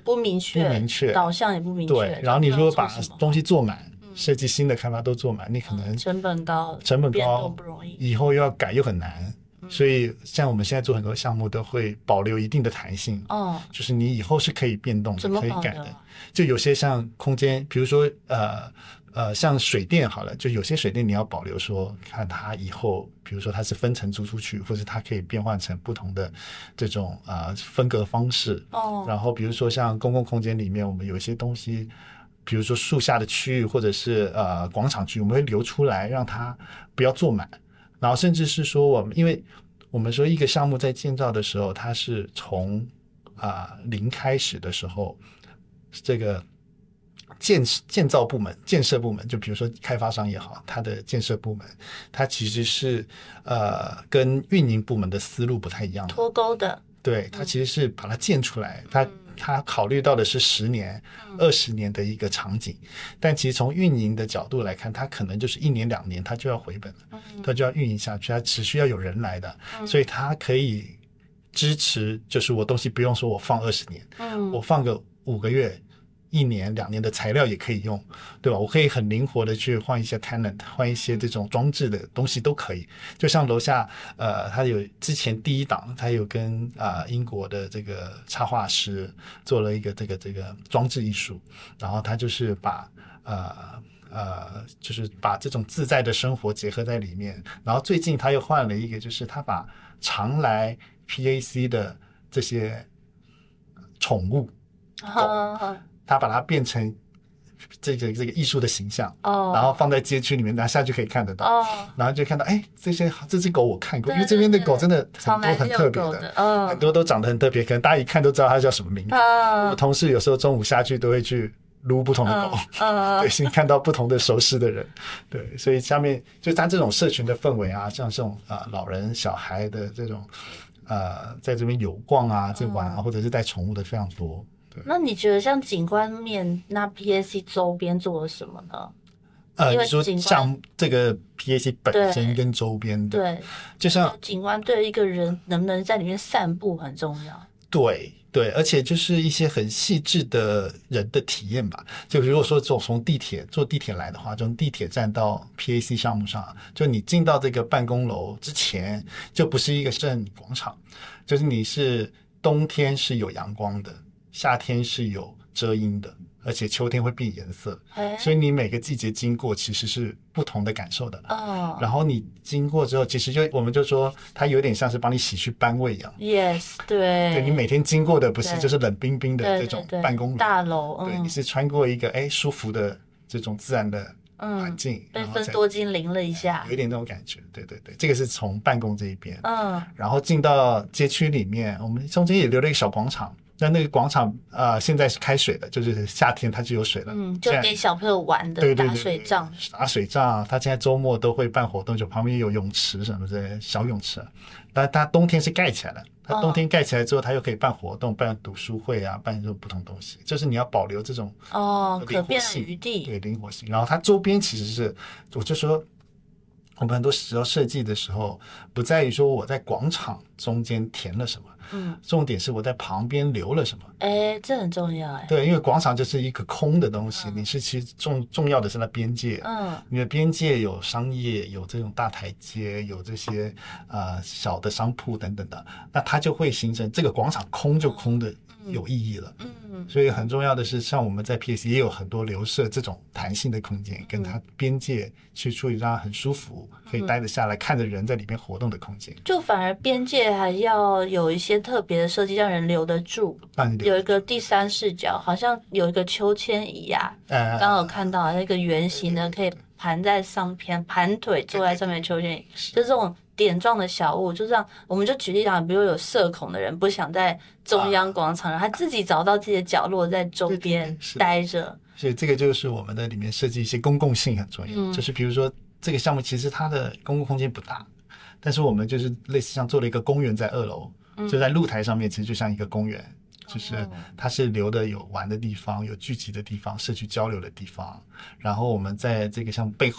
不明确，导向也不明确。 对，然后你如果把东西做满，设计新的开发都做满，你可能成本高，变动不容易， 以后又要改又很难。所以像我们现在做很多项目都会保留一定的弹性，就是你以后是可以变动的，可以改的。就有些像空间，比如说像水电好了，就有些水电你要保留说，看它以后，比如说它是分层租出去，或者它可以变换成不同的这种分隔方式。然后比如说像公共空间里面，我们有一些东西，比如说树下的区域或者是广场区，我们会留出来让它不要坐满。然后甚至是说因为我们说一个项目在建造的时候，它是从零开始的时候，这个建造部门、建设部门，就比如说开发商也好，它的建设部门，它其实是跟运营部门的思路不太一样的， 脱钩的。 对，它其实是把它建出来，他考虑到的是10年、20年的一个场景，但其实从运营的角度来看，它可能就是1年2年它就要回本了，它就要运营下去，它只需要有人来的，所以它可以支持，就是我东西不用说我放20年，我放个5个月、1年2年的材料也可以用，对吧？我可以很灵活的去换一些 tenant， 换一些这种装置的东西都可以。就像楼下他有之前第一档，他有跟英国的这个插画师做了一个这个装置艺术，然后他就是把就是把这种自在的生活结合在里面。然后最近他又换了一个，就是他把常来 PAC 的这些宠物他把它变成这个艺术的形象，然后放在街区里面，拿下去可以看得到，然后就看到这只狗我看过，因为这边的狗真的很多很特别的，很多都长得很特别，可能大家一看都知道它叫什么名字。我同事有时候中午下去都会去撸不同的狗，对，先看到不同的熟识的人，对，所以下面就它这种社群的氛围啊，像这种老人小孩的这种在这边游逛啊、在玩啊，或者是带宠物的非常多。 那你觉得像景观面，那 PAC 周边做了什么呢？ 你说像这个 PAC 本身跟周边的， 对， 就像景观对一个人能不能在里面散步很重要。 对，而且就是一些很细致的人的体验吧。就如果说坐地铁来的话，从地铁站到 PAC 项目上，就你进到这个办公楼之前，就不是一个摄影广场，就是你是冬天是有阳光的，夏天是有遮阴的，而且秋天会变颜色，所以你每个季节经过其实是不同的感受的。然后你经过之后，其实我们就说它有点像是帮你洗去班味一样。 Yes， 对， 你每天经过的不是就是冷冰冰的这种办公楼大楼， 对，你是穿过一个舒服的这种自然的环境， 被芬多精灵了一下， 有一点那种感觉。对，这个是从办公这一边，然后进到街区里面，我们中间也留了一个小广场。那个广场现在是开水的，就是夏天它就有水了， 就给小朋友玩的，打水仗。 打水仗，它现在周末都会办活动，就旁边有泳池什么的小泳池。但它冬天是盖起来的，它冬天盖起来之后，它又可以办活动，办读书会啊，办这种不同东西。就是你要保留这种可变的余地， 对，灵活性。然后它周边其实是，我就说我们很多时候设计的时候，不在于说我在广场中间填了什么。重点是我在旁边留了什么， 这很重要。 对，因为广场就是一个空的东西，你是其实重要的是那边界，你的边界有商业，有这种大台阶，有这些小的商铺等等的，那它就会形成这个广场空就空的有意义了。所以很重要的是，像我们在 PS 也有很多留设这种弹性的空间，跟它边界去处理，让它很舒服，可以待得下来，看着人在里面活动的空间。 就反而边界还要有一些特别的设计，让人留得住。有一个第三视角，好像有一个秋千椅啊，刚刚有看到那个圆形的，可以盘在上边，盘腿坐在上面秋千椅，就这种点状的小物，就这样，我们就举例讲，比如有社恐的人不想在中央广场，然后他自己找到自己的角落，在周边待着。 所以这个就是我们的里面设计一些公共性很重要，就是比如说这个项目其实它的公共空间不大，但是我们就是类似像做了一个公园在2楼，就在露台上面，其实就像一个公园。就是它是留的有玩的地方，有聚集的地方，社区交流的地方。然后我们在这个像背